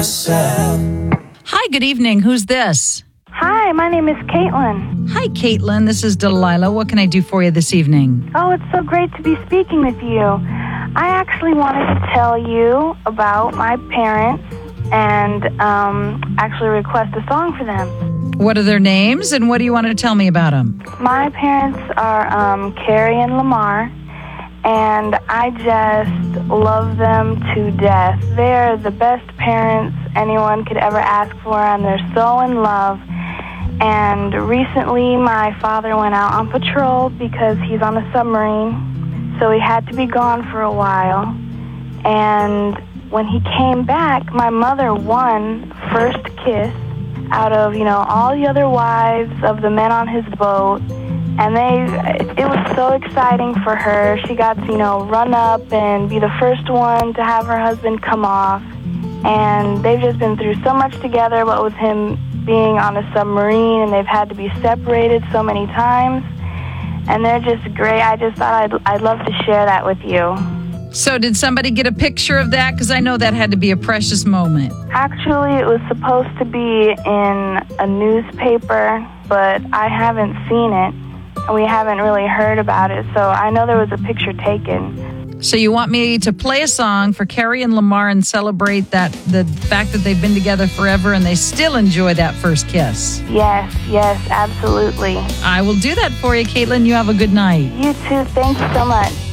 yourself. Hi, good evening. Who's this? Hi, my name is Caitlin. Hi, Caitlin. This is Delilah. What can I do for you this evening? Oh, it's so great to be speaking with you. I actually wanted to tell you about my parents and actually request a song for them. What are their names, and what do you want to tell me about them? My parents are Carrie and Lamar, and I just love them to death. They're the best parents anyone could ever ask for, and they're so in love. And recently, my father went out on patrol because he's on a submarine, so he had to be gone for a while. And when he came back, my mother won first kiss out of, all the other wives of the men on his boat. And it was so exciting for her. She got to, run up and be the first one to have her husband come off. And they've just been through so much together, what with him being on a submarine, and they've had to be separated so many times. And they're just great. I just thought I'd love to share that with you. So did somebody get a picture of that? Because I know that had to be a precious moment. Actually, it was supposed to be in a newspaper, but I haven't seen it. And we haven't really heard about it, so I know there was a picture taken. So you want me to play a song for Carrie and Lamar and celebrate the fact that they've been together forever and they still enjoy that first kiss? Yes, absolutely. I will do that for you, Caitlin. You have a good night. You too. Thank you so much.